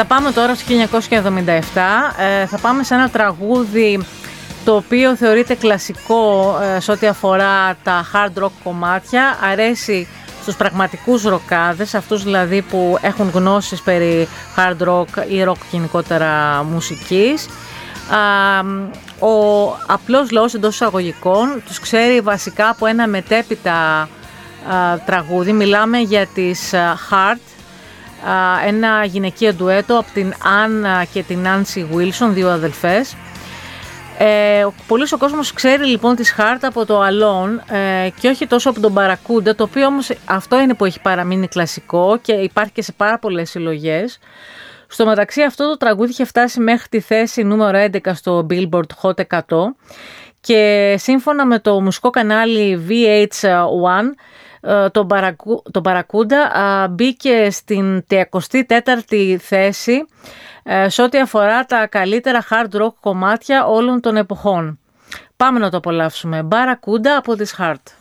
Θα πάμε τώρα στο 1977, θα πάμε σε ένα τραγούδι το οποίο θεωρείται κλασικό σε ό,τι αφορά τα hard rock κομμάτια, αρέσει στους πραγματικούς ροκάδες, αυτούς δηλαδή που έχουν γνώσεις περί hard rock ή rock γενικότερα μουσικής. Ο απλός λαός εντός εισαγωγικών τους ξέρει βασικά από ένα μετέπειτα τραγούδι, μιλάμε για τις Heart, ένα γυναικείο ντουέτο από την Ann και την Nancy Wilson, δύο αδελφές. Πολύς ο κόσμος ξέρει λοιπόν τις Heart από το Alone και όχι τόσο από τον Barracuda, το οποίο όμως αυτό είναι που έχει παραμείνει κλασικό και υπάρχει και σε πάρα πολλές συλλογές. Στο μεταξύ αυτό το τραγούδι είχε φτάσει μέχρι τη θέση νούμερο 11 στο Billboard Hot 100 και σύμφωνα με το μουσικό κανάλι VH1 το Barracuda μπήκε στην 34η θέση σε ό,τι αφορά τα καλύτερα hard rock κομμάτια όλων των εποχών. Πάμε να το απολαύσουμε. Barracuda από τις Heart.